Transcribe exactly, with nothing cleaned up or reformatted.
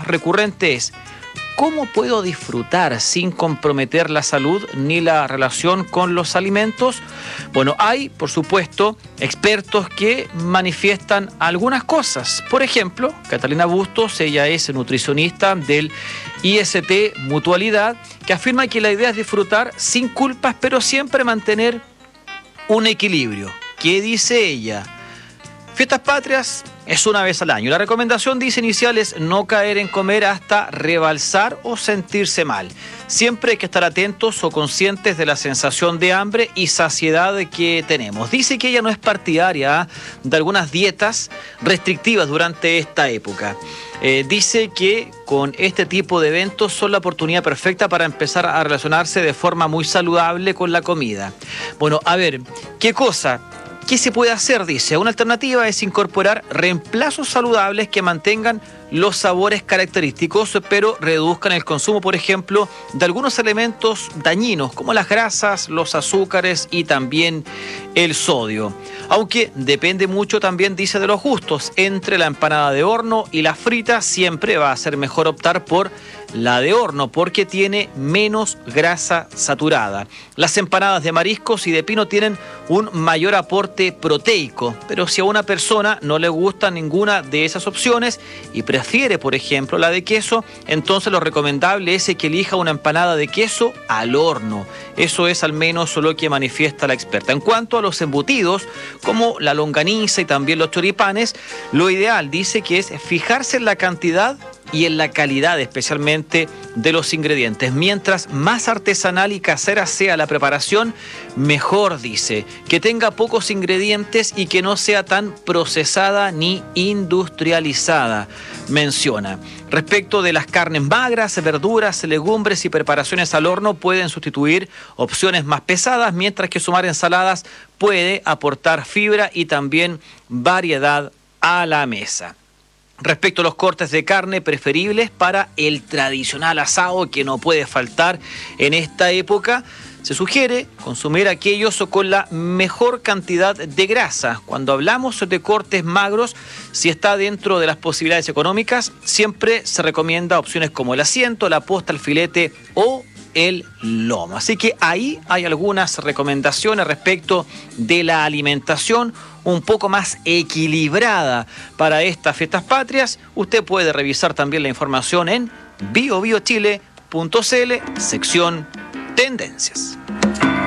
más recurrente es: ¿cómo puedo disfrutar sin comprometer la salud ni la relación con los alimentos? Bueno, hay, por supuesto, expertos que manifiestan algunas cosas. Por ejemplo, Catalina Bustos, ella es nutricionista del I S T Mutualidad, que afirma que la idea es disfrutar sin culpas, pero siempre mantener un equilibrio. ¿Qué dice ella? Fiestas patrias es una vez al año. La recomendación, dice, inicial es no caer en comer hasta rebalsar o sentirse mal. Siempre hay que estar atentos o conscientes de la sensación de hambre y saciedad que tenemos. Dice que ella no es partidaria de algunas dietas restrictivas durante esta época. Eh, dice que con este tipo de eventos son la oportunidad perfecta para empezar a relacionarse de forma muy saludable con la comida. Bueno, a ver, ¿qué cosa? ¿Qué se puede hacer? Dice, una alternativa es incorporar reemplazos saludables que mantengan los sabores característicos, pero reduzcan el consumo, por ejemplo, de algunos elementos dañinos, como las grasas, los azúcares y también el sodio. Aunque depende mucho también, dice, de los gustos. Entre la empanada de horno y la frita siempre va a ser mejor optar por la de horno porque tiene menos grasa saturada. Las empanadas de mariscos y de pino tienen un mayor aporte proteico, pero si a una persona no le gusta ninguna de esas opciones y prefiere, por ejemplo, la de queso, entonces lo recomendable es que elija una empanada de queso al horno. Eso es al menos lo que manifiesta la experta. En cuanto a los embutidos, como la longaniza y también los choripanes, lo ideal, dice, que es fijarse en la cantidad y en la calidad especialmente de los ingredientes. Mientras más artesanal y casera sea la preparación, mejor, dice. Que tenga pocos ingredientes y que no sea tan procesada ni industrializada, menciona. Respecto de las carnes magras, verduras, legumbres y preparaciones al horno pueden sustituir opciones más pesadas, mientras que sumar ensaladas puede aportar fibra y también variedad a la mesa. Respecto a los cortes de carne preferibles para el tradicional asado que no puede faltar en esta época, se sugiere consumir aquellos con la mejor cantidad de grasa. Cuando hablamos de cortes magros, si está dentro de las posibilidades económicas, siempre se recomienda opciones como el asiento, la posta, el filete o el lomo. Así que ahí hay algunas recomendaciones respecto de la alimentación un poco más equilibrada para estas fiestas patrias. Usted puede revisar también la información en bio bio chile punto c l, sección Tendencias.